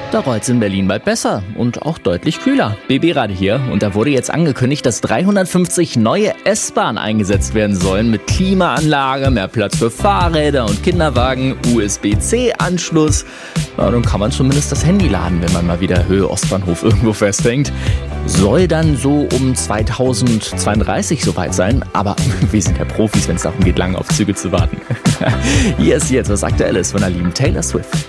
Da rollt's in Berlin bald besser und auch deutlich kühler. BB Radio hier und da wurde jetzt angekündigt, dass 350 neue S-Bahnen eingesetzt werden sollen mit Klimaanlage, mehr Platz für Fahrräder und Kinderwagen, USB-C-Anschluss. Ja, dann kann man zumindest das Handy laden, wenn man mal wieder Höhe Ostbahnhof irgendwo festhängt. Soll dann so um 2032 soweit sein, aber wir sind ja Profis, wenn es darum geht, lange auf Züge zu warten. Hier ist jetzt was Aktuelles von der lieben Taylor Swift.